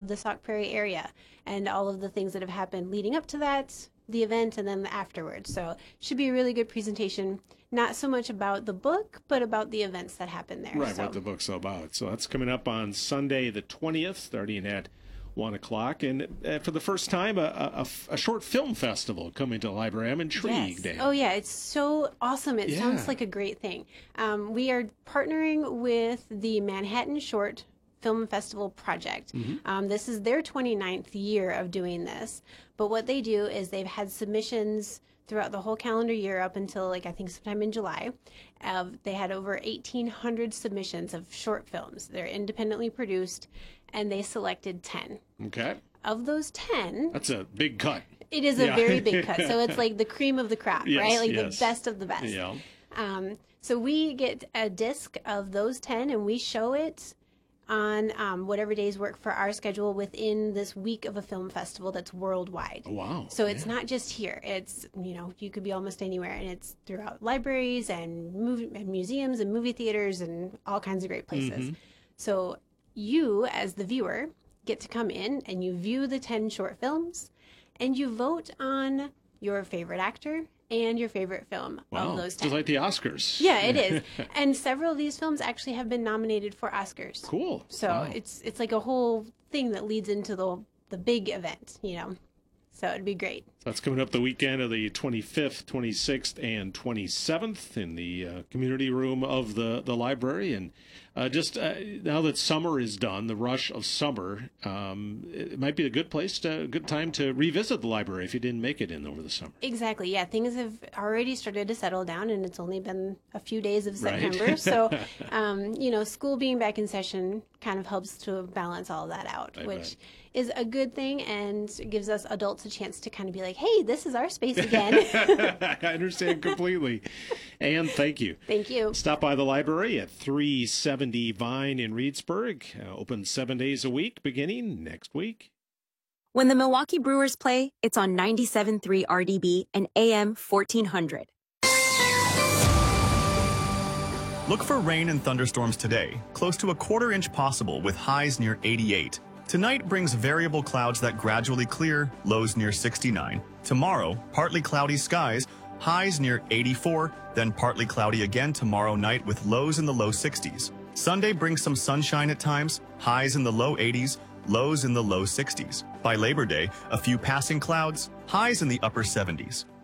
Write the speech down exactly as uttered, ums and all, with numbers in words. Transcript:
the Sauk Prairie area and all of the things that have happened leading up to that, the event, and then afterwards. So should be a really good presentation. Not so much about the book, but about the events that happened there. Right, so. what the book's about. So that's coming up on Sunday the twentieth, starting at one o'clock. And uh, for the first time, a, a, a short film festival coming to the library. I'm intrigued. Yes. Ann. Oh, yeah. It's so awesome. It Yeah. sounds like a great thing. Um, we are partnering with the Manhattan Short Film Festival Project. Mm-hmm. Um, this is their twenty-ninth year of doing this. But what they do is they've had submissions throughout the whole calendar year up until, like, I think sometime in July. Uh, they had over eighteen hundred submissions of short films. They're independently produced, and they selected ten. Okay. Of those ten... That's a big cut. It is a Yeah. very big cut. So it's like the cream of the crop, Yes, right? Like yes. the best of the best. Yeah. Um, so we get a disc of those ten and we show it on um, whatever days work for our schedule within this week of a film festival that's worldwide. Oh, wow. So it's Yeah. not just here. It's, you know, you could be almost anywhere, and it's throughout libraries and movie and museums and movie theaters and all kinds of great places. Mm-hmm. So you, as the viewer, get to come in and you view the ten short films and you vote on your favorite actor and your favorite film Wow. of those ten. Just like the Oscars. Yeah, it is. And several of these films actually have been nominated for Oscars. Cool. So Wow. it's it's like a whole thing that leads into the the big event, you know. So it'd be great. That's coming up the weekend of the twenty-fifth, twenty-sixth, and twenty-seventh in the uh, community room of the, the library. And uh, just uh, now that summer is done, the rush of summer, um, it might be a good place, to, a good time to revisit the library if you didn't make it in over the summer. Exactly. Yeah, things have already started to settle down, and it's only been a few days of Right. September. So, um, you know, school being back in session kind of helps to balance all that out, I which bet. is a good thing and gives us adults a chance to kind of be like, hey, this is our space again. I understand completely. And thank you. Thank you. Stop by the library at three seventy Vine in Reedsburg. Uh, open seven days a week beginning next week. When the Milwaukee Brewers play, it's on ninety-seven point three R D B and A M fourteen hundred. Look for rain and thunderstorms today, close to a quarter inch possible with highs near eighty-eight. Tonight brings variable clouds that gradually clear, lows near sixty-nine. Tomorrow, partly cloudy skies, highs near eighty-four, then partly cloudy again tomorrow night with lows in the low sixties. Sunday brings some sunshine at times, highs in the low eighties, lows in the low sixties. By Labor Day, a few passing clouds, highs in the upper seventies.